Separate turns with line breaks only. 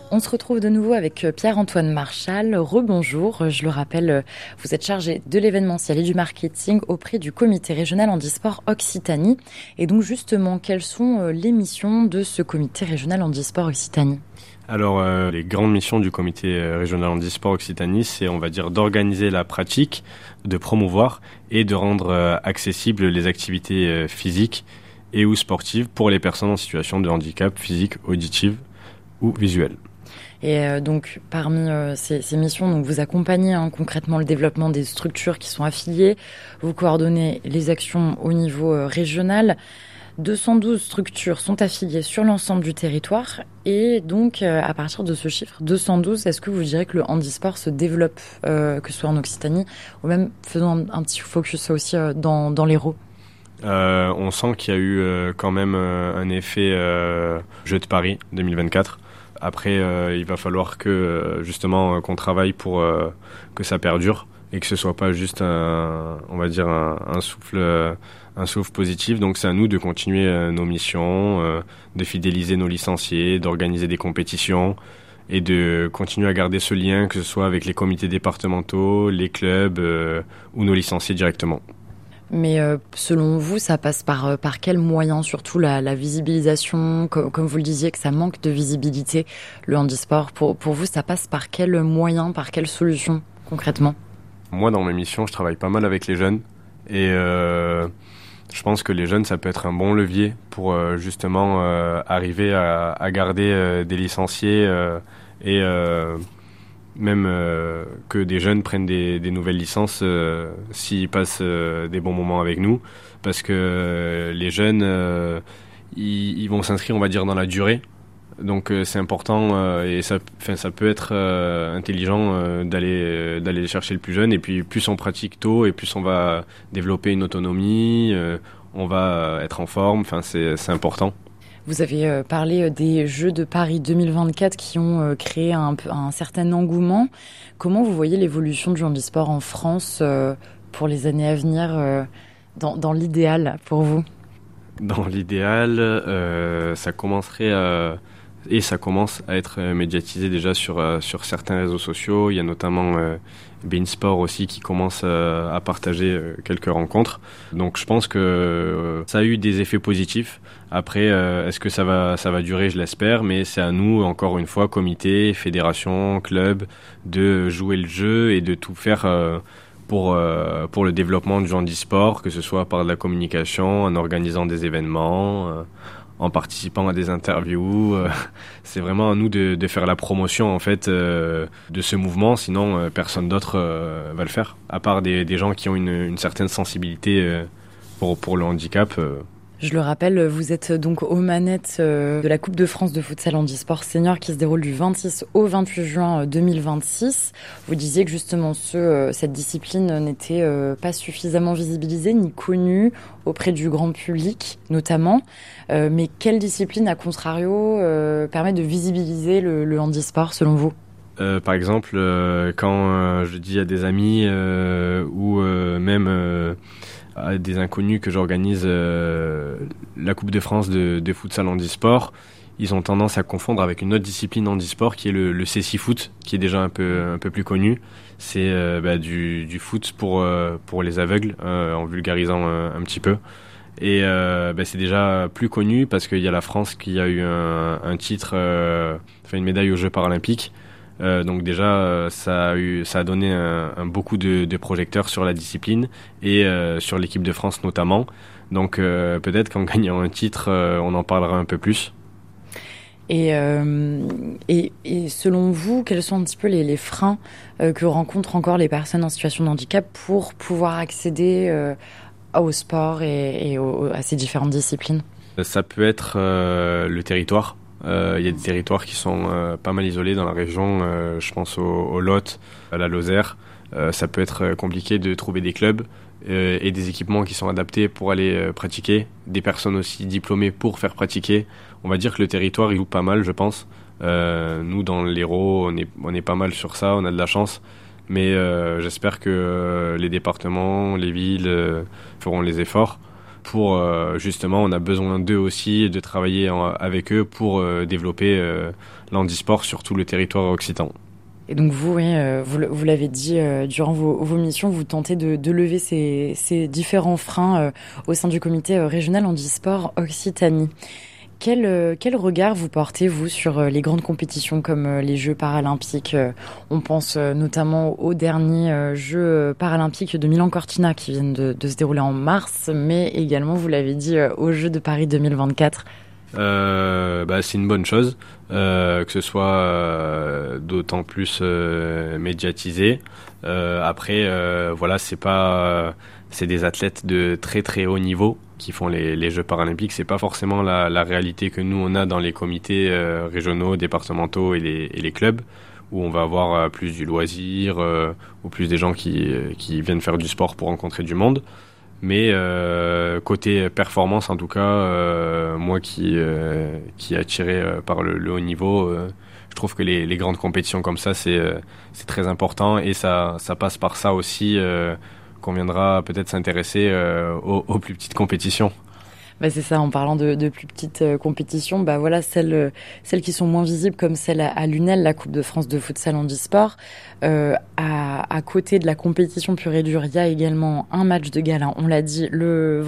On se retrouve de nouveau avec Pierre-Antoine Marchal. Rebonjour, je le rappelle, vous êtes chargé de l'événementiel et du marketing auprès du comité régional handisport Occitanie. Et donc justement, quelles sont les missions de ce comité régional handisport Occitanie ?
Alors, les grandes missions du comité régional handisport Occitanie, c'est, on va dire, d'organiser la pratique, de promouvoir et de rendre accessibles les activités physiques et ou sportives pour les personnes en situation de handicap physique, auditive ou visuel.
Et donc, parmi ces missions, donc vous accompagnez concrètement le développement des structures qui sont affiliées, vous coordonnez les actions au niveau régional. 212 structures sont affiliées sur l'ensemble du territoire et donc à partir de ce chiffre 212, est-ce que vous direz que le handisport se développe, que ce soit en Occitanie ou même faisons un petit focus aussi dans l'Hérault?
On sent qu'il y a eu quand même un effet Jeux de Paris 2024. Après, il va falloir que justement qu'on travaille pour que ça perdure et que ce soit pas juste on va dire un souffle positif. Donc c'est à nous de continuer nos missions, de fidéliser nos licenciés, d'organiser des compétitions et de continuer à garder ce lien, que ce soit avec les comités départementaux, les clubs ou nos licenciés directement.
Mais selon vous, ça passe par quels moyens, surtout la visibilisation, comme vous le disiez, que ça manque de visibilité, le handisport. Pour vous, ça passe par quels moyens, par quelles solutions, concrètement ?
Moi, dans mes missions, je travaille pas mal avec les jeunes et je pense que les jeunes, ça peut être un bon levier pour justement arriver à garder des licenciés et même que des jeunes prennent des nouvelles licences s'ils passent des bons moments avec nous, parce que les jeunes ils vont s'inscrire, on va dire, dans la durée. Donc c'est important et ça peut être intelligent d'aller chercher le plus jeune, et puis plus on pratique tôt et plus on va développer une autonomie, on va être en forme, c'est important.
Vous avez parlé des Jeux de Paris 2024 qui ont créé un certain engouement. Comment vous voyez l'évolution du handisport en France pour les années à venir, dans l'idéal pour vous ?
Dans l'idéal, ça commencerait et ça commence à être médiatisé déjà sur certains réseaux sociaux. Il y a notamment Beansport aussi qui commence à partager quelques rencontres. Donc je pense que ça a eu des effets positifs. Après, est-ce que ça va durer? Je l'espère, mais c'est à nous, encore une fois, comité, fédération, club, de jouer le jeu et de tout faire pour le développement du handisport, que ce soit par de la communication, en organisant des événements, en participant à des interviews. C'est vraiment à nous de faire la promotion en fait de ce mouvement, sinon personne d'autre va le faire, à part des gens qui ont une certaine sensibilité pour le handicap.
Je le rappelle, vous êtes donc aux manettes de la Coupe de France de futsal handisport senior qui se déroule du 26 au 28 juin 2026. Vous disiez que justement cette discipline n'était pas suffisamment visibilisée ni connue auprès du grand public notamment. Mais quelle discipline, à contrario, permet de visibiliser le handisport selon vous ?
Par exemple, quand je dis à des amis ou même à des inconnus que j'organise la Coupe de France de futsal handisport, ils ont tendance à confondre avec une autre discipline handisport qui est le CC-foot, qui est déjà un peu plus connu. C'est du foot pour les aveugles, en vulgarisant un petit peu. Et c'est déjà plus connu parce qu'il y a la France qui a eu un titre, une médaille aux Jeux paralympiques. Donc déjà, ça a donné un beaucoup de projecteurs sur la discipline et sur l'équipe de France notamment. Donc peut-être qu'en gagnant un titre, on en parlera un peu plus.
Et selon vous, quels sont un petit peu les freins que rencontrent encore les personnes en situation de handicap pour pouvoir accéder au sport et à ces différentes disciplines?
Ça peut être le territoire. Il y a des territoires qui sont pas mal isolés dans la région. Je pense au Lot, à la Lozère. Ça peut être compliqué de trouver des clubs et des équipements qui sont adaptés pour aller pratiquer. Des personnes aussi diplômées pour faire pratiquer. On va dire que le territoire, il joue pas mal, je pense. Nous, dans l'Hérault, on est pas mal sur ça. On a de la chance. Mais j'espère que les départements, les villes feront les efforts pour justement, on a besoin d'eux aussi et de travailler avec eux pour développer l'handisport sur tout le territoire occitan.
Et donc vous, oui, vous l'avez dit, durant vos missions, vous tentez de lever ces différents freins au sein du comité régional handisport Occitanie. Quel regard vous portez, vous, sur les grandes compétitions comme les Jeux paralympiques? On pense notamment aux derniers Jeux paralympiques de Milan-Cortina qui viennent de se dérouler en mars, mais également, vous l'avez dit, aux Jeux de Paris 2024.
C'est une bonne chose que ce soit d'autant plus médiatisé. Après, voilà, c'est des athlètes de très très haut niveau qui font les Jeux paralympiques. C'est pas forcément la réalité que nous on a dans les comités régionaux, départementaux et les clubs, où on va avoir plus du loisir ou plus des gens qui viennent faire du sport pour rencontrer du monde. Mais côté performance, en tout cas, moi qui est attiré par le haut niveau, je trouve que les grandes compétitions comme ça, c'est très important, et ça passe par ça aussi qu'on viendra peut-être s'intéresser aux plus petites compétitions.
Bah c'est ça, en parlant de plus petites compétitions, bah voilà, celles qui sont moins visibles, comme celle à Lunel, la Coupe de France de futsal handisport. À côté de la compétition pure et dure, il y a également un match de gala, on l'a dit, le